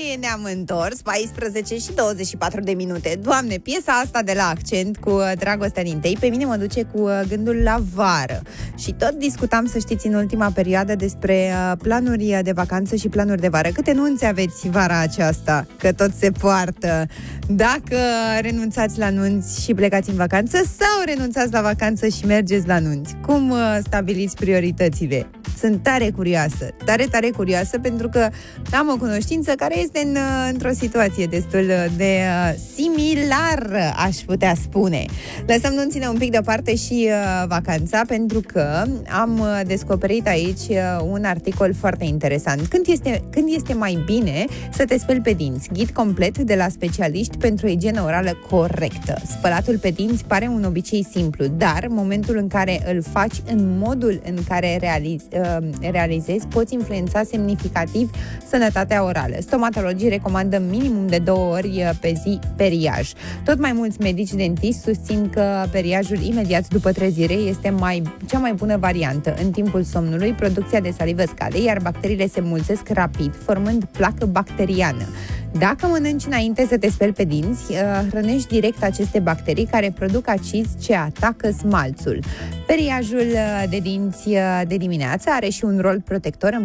ne-am întors, 14 și 24 de minute. Doamne, piesa asta de la Accent cu Dragostea din Tei, pe mine mă duce cu gândul la vară. Și tot discutam, să știți, în ultima perioadă despre planuri de vacanță și planuri de vară. Câte nunți aveți vara aceasta? Că tot se poartă. Dacă renunțați la nunți și plecați în vacanță sau renunțați la vacanță și mergeți la nunți? Cum stabiliți prioritățile? Sunt tare curioasă, pentru că am o cunoștință care este într-o situație destul de similară, aș putea spune. Lăsăm nunțile un pic deoparte și vacanța, pentru că am descoperit aici un articol foarte interesant. Când este mai bine să te speli pe dinți? Ghid complet de la specialiști pentru o igienă orală corectă. Spălatul pe dinți pare un obicei simplu, dar momentul în care îl faci în modul în care realizezi, poți influența semnificativ sănătatea orală. Stomatologii recomandă minimum de 2 ori pe zi periaj. Tot mai mulți medici dentiști susțin că periajul imediat după trezire este cea mai bună variantă. În timpul somnului, producția de salivă scade, iar bacteriile se mulțesc rapid, formând placă bacteriană. Dacă mănânci înainte să te speli pe dinți, hrănești direct aceste bacterii care produc acizi ce atacă smalțul. Periajul de dinți de dimineață are și un rol protector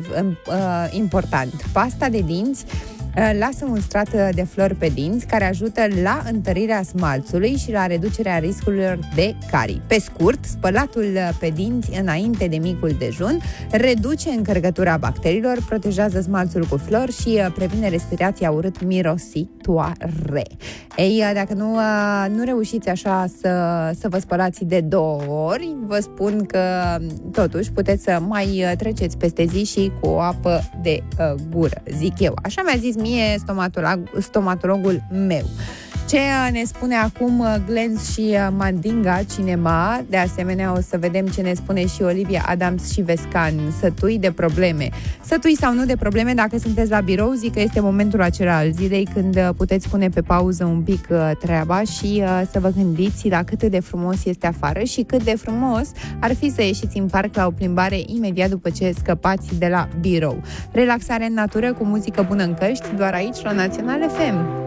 important. Pasta de dinți lasă un strat de flori pe dinți care ajută la întărirea smalțului și la reducerea riscurilor de carii. Pe scurt, spălatul pe dinți înainte de micul dejun reduce încărcătura bacteriilor, protejează smalțul cu flori și previne respirația urât-mirositoare. Ei, dacă nu reușiți așa să vă spălați de 2 ori, vă spun că totuși puteți să mai treceți peste zi și cu o apă de gură, zic eu. Așa mi-a zis mie stomatologul meu. Ce ne spune acum Glens și Mandinga Cinema? De asemenea, o să vedem ce ne spune și Olivia Adams și Vescan. Sătui de probleme. Sătui sau nu de probleme, dacă sunteți la birou, zic că este momentul acela al zilei când puteți pune pe pauză un pic treaba și să vă gândiți la cât de frumos este afară și cât de frumos ar fi să ieșiți în parc la o plimbare imediat după ce scăpați de la birou. Relaxare în natură cu muzică bună în căști, doar aici la Național FM.